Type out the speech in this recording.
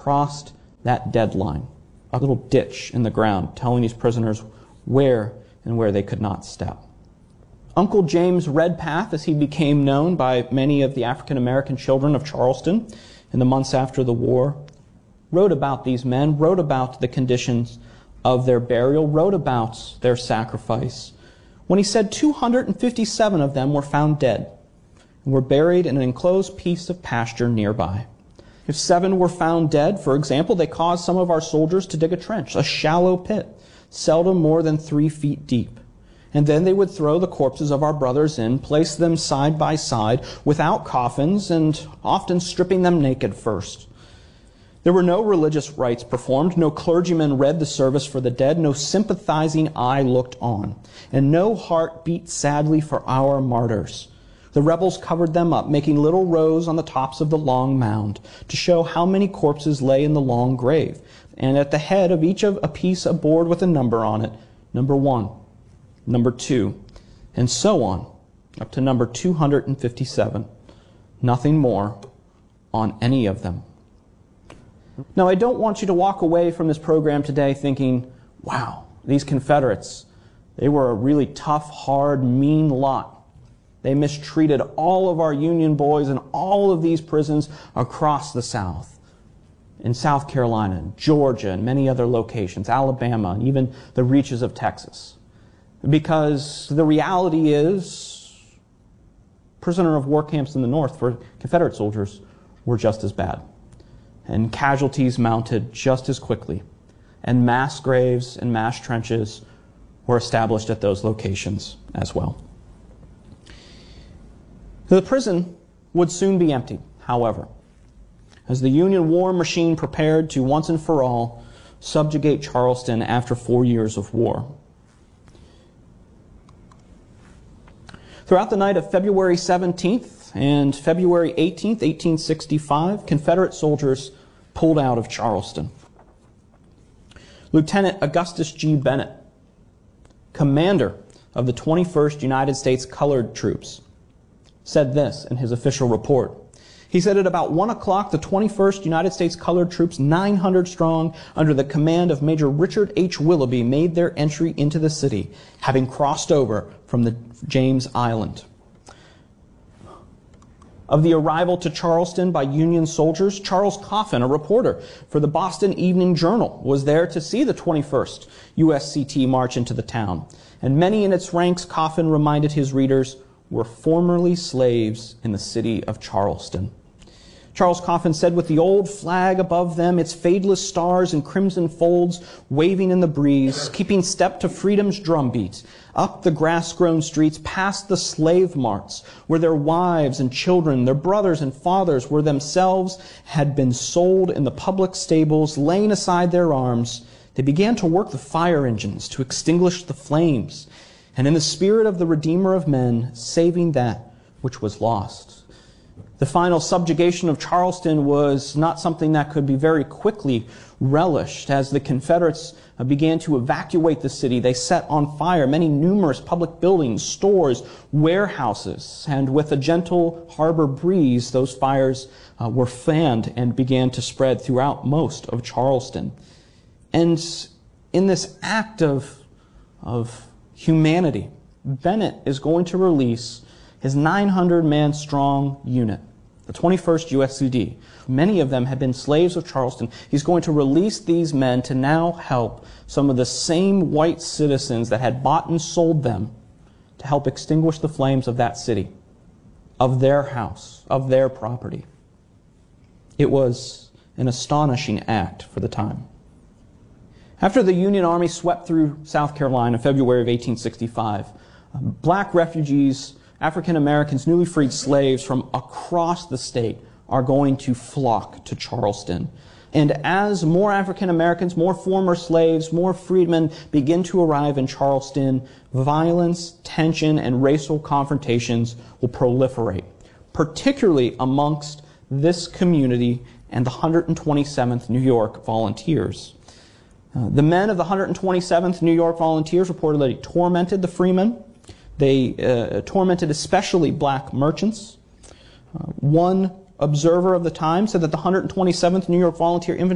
crossed that deadline, a little ditch in the ground telling these prisoners where and where they could not step. Uncle James Redpath, as he became known by many of the African American children of Charleston in the months after the war, wrote about these men, wrote about the conditions of their burial, wrote about their sacrifice, when he said 257 of them were found dead and were buried in an enclosed piece of pasture nearby. If 7 were found dead, for example, they caused some of our soldiers to dig a trench, a shallow pit, seldom more than 3 feet deep. And then they would throw the corpses of our brothers in, place them side by side, without coffins, and often stripping them naked first. There were no religious rites performed, no clergyman read the service for the dead, no sympathizing eye looked on, and no heart beat sadly for our martyrs. The rebels covered them up, making little rows on the tops of the long mound to show how many corpses lay in the long grave, and at the head of each of a piece a board with a number on it, number 1, number 2, and so on, up to number 257. Nothing more on any of them. Now, I don't want you to walk away from this program today thinking, wow, these Confederates, they were a really tough, hard, mean lot. They mistreated all of our Union boys in all of these prisons across the South. In South Carolina, Georgia, and many other locations, Alabama, and even the reaches of Texas. Because the reality is, prisoner of war camps in the North for Confederate soldiers were just as bad. And casualties mounted just as quickly. And mass graves and mass trenches were established at those locations as well. The prison would soon be empty, however, as the Union war machine prepared to once and for all subjugate Charleston after 4 years of war. Throughout the night of February 17th and February 18th, 1865, Confederate soldiers pulled out of Charleston. Lieutenant Augustus G. Bennett, commander of the 21st United States Colored Troops, said this in his official report. He said, at about 1 o'clock, the 21st United States Colored Troops, 900 strong, under the command of Major Richard H. Willoughby, made their entry into the city, having crossed over from the James Island. Of the arrival to Charleston by Union soldiers, Charles Coffin, a reporter for the Boston Evening Journal, was there to see the 21st USCT march into the town. And many in its ranks, Coffin reminded his readers, were formerly slaves in the city of Charleston. Charles Coffin said, with the old flag above them, its fadeless stars and crimson folds waving in the breeze, keeping step to freedom's drumbeat, up the grass-grown streets, past the slave marts, where their wives and children, their brothers and fathers were themselves, had been sold in the public stables, laying aside their arms, they began to work the fire engines to extinguish the flames, and in the spirit of the Redeemer of men, saving that which was lost. The final subjugation of Charleston was not something that could be very quickly relished. As the Confederates began to evacuate the city, they set on fire many numerous public buildings, stores, warehouses, and with a gentle harbor breeze, those fires were fanned and began to spread throughout most of Charleston. And in this act of humanity, Bennett is going to release his 900-man strong unit, the 21st USCD. Many of them had been slaves of Charleston. He's going to release these men to now help some of the same white citizens that had bought and sold them to help extinguish the flames of that city, of their house, of their property. It was an astonishing act for the time. After the Union Army swept through South Carolina in February of 1865, black refugees, African Americans, newly freed slaves from across the state are going to flock to Charleston. And as more African Americans, more former slaves, more freedmen begin to arrive in Charleston, violence, tension, and racial confrontations will proliferate, particularly amongst this community and the 127th New York Volunteers. The men of the 127th New York Volunteers reportedly tormented the freemen. They tormented especially black merchants. One observer of the time said that the 127th New York Volunteer Infantry